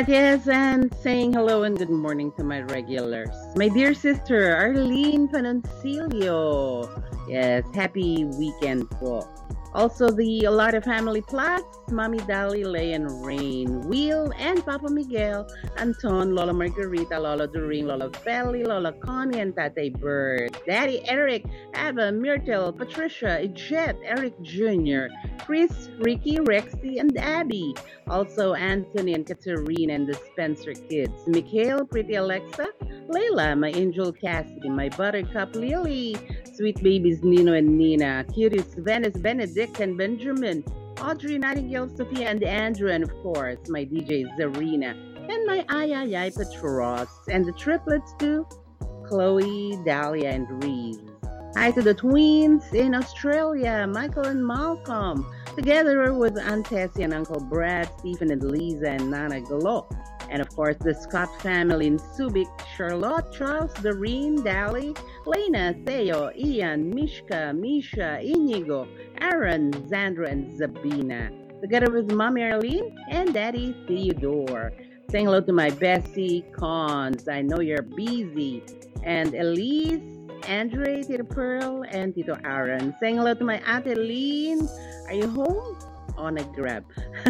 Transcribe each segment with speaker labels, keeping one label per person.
Speaker 1: yes, and saying hello and good morning to my regulars. My dear sister, Arlene Panoncilio. Yes, happy weekend po. Also, the Alada Family Plus, Mommy Dali, Lay and Rain, Will, and Papa Miguel, Anton, Lola Margarita, Lola Doreen, Lola Felly, Lola Connie, and Tate Bird, Daddy Eric, Ava, Myrtle, Patricia, Jet, Eric Jr., Chris, Ricky, Rexy, and Abby. Also, Anthony and Katerina and the Spencer kids. Mikhail, Pretty Alexa, Layla, my angel Cassie, my buttercup Lily, sweet babies Nino and Nina, cuties Venice, Benedict, and Benjamin, Audrey, Nightingale, Sophia, and Andrew, and of course, my DJ Zarina, and my Ayayay Petros, and the triplets too, Chloe, Dahlia, and Reese. Hi to the twins in Australia, Michael and Malcolm, together with Aunt Tessie and Uncle Brad, Stephen and Lisa, and Nana Galo. And of course, the Scott family in Subic, Charlotte, Charles, Doreen, Dally, Lena, Theo, Ian, Mishka, Misha, Inigo, Aaron, Zandra, and Zabina. Together with Mommy Arlene and Daddy Theodore. Saying hello to my Bessie Cons. I know you're busy. And Elise, Andre, Tito Pearl, and Tito Aaron. Saying hello to my Aunt Eileen. Are you home? On a grab.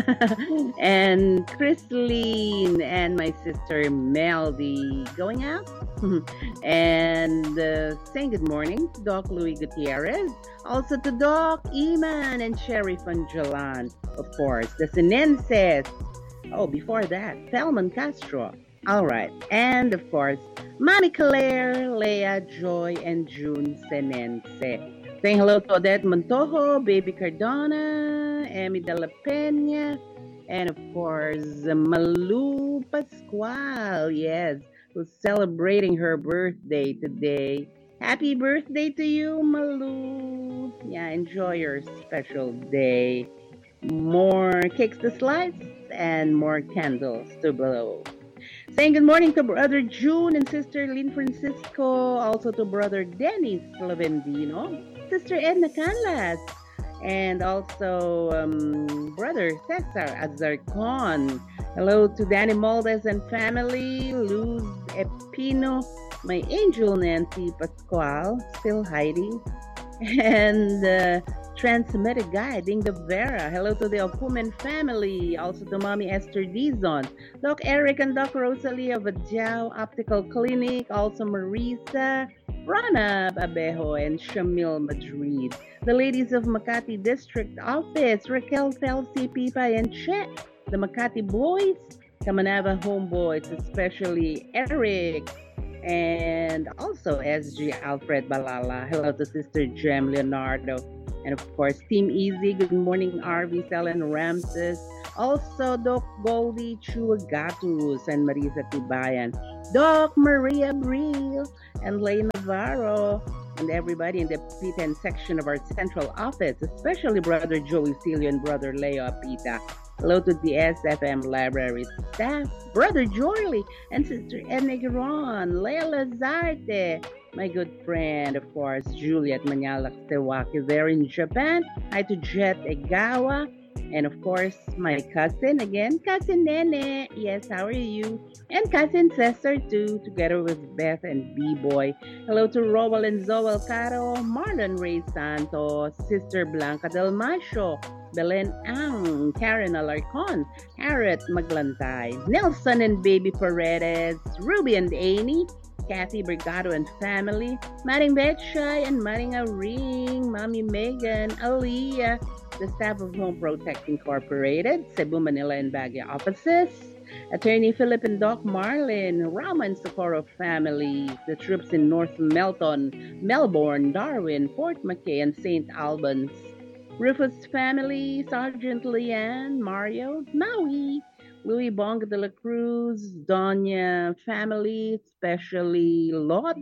Speaker 1: And Christine and my sister Melody going out. And saying good morning to Doc Louis Gutierrez. Also to Doc Iman and Sherry Fanjalan. Of course, the Sinenses. Oh, before that, Thelman Castro. All right. And of course, Mommy Claire, Leah, Joy, and June Senense. Saying hello to Odette Montojo, Baby Cardona, Emmy De La Peña, and of course, Malu Pascual, yes, who's celebrating her birthday today. Happy birthday to you, Malu. Yeah, enjoy your special day. More cakes to slice and more candles to blow. Saying good morning to Brother June and Sister Lynn Francisco, also to Brother Dennis Lavendino, Sister Edna Canlas, and also Brother Cesar Azarcon. Hello to Danny Moldes and family, Luz Epino, my angel Nancy Pascual, still hiding, and Transmedia Guy, Ding the Vera. Hello to the Okumen family, also to Mommy Esther Dizon, Doc Eric and Doc Rosalie of Adjao Optical Clinic, also Marisa, Ranab Abejo, and Shamil Madrid. The ladies of Makati District Office, Raquel Felsi, Pipa, and Chet. The Makati boys, Kamanava homeboys, especially Eric, and also SG Alfred Balala. Hello to Sister Jem Leonardo. And of course, Team Easy. Good morning, RV Sel and Ramses. Also, Doc Goldie Chuagatus and Marisa Tibayan. Doc Maria Brill and Lay Navarro. And everybody in the P10 section of our central office, especially Brother Joey Celio and Brother Leo Apita. Hello to the SFM library staff, Brother Jorley and Sister Edna Giron, Lea Lazarte, my good friend, of course, Juliet Manalak Tewaki there in Japan. Hi to Jet Egawa. And of course, my cousin again, Cousin Nene. Yes, how are you? And Cousin Cesar too, together with Beth and B-Boy. Hello to Rowell and Zoel Caro, Marlon Ray Santos, Sister Blanca Del Macho, Belen Ang, Karen Alarcon, Harriet Maglantay, Nelson and Baby Paredes, Ruby and Amy, Kathy Brigado and family, Maring Betchay and Maring Ring, Mommy Megan, Aliyah, the staff of Home Protect Incorporated, Cebu, Manila, and Baguio offices, Attorney Philip and Doc Marlin, Rama and Socorro families, the troops in North Melton, Melbourne, Darwin, Port McKay, and St. Albans, Rufus family, Sergeant Leanne, Mario, Maui, Louis Bonga de la Cruz, Doña family, especially Lot,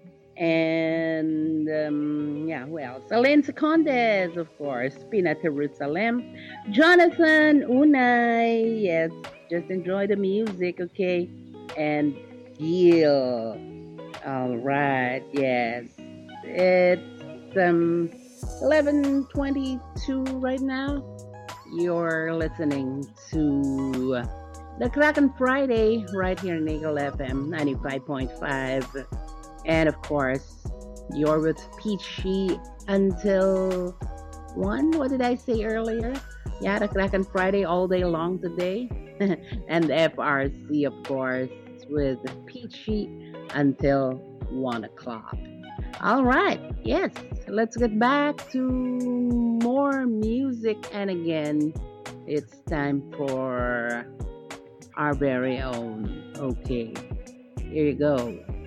Speaker 1: and who else? Elaine Secondes, of course, Pina Jerusalem, Jonathan Unay, yes, just enjoy the music, okay, and Gil, all right, yes, it's 11:22 right now. You're listening to The Kraken Friday right here in Eagle FM 95.5. And of course, you're with Peachy until 1. What did I say earlier? Yeah, the Kraken Friday all day long today. And the FRC, of course, with Peachy until 1 o'clock. All right, yes, let's get back to more music. And again, it's time for our very own. Okay, here you go.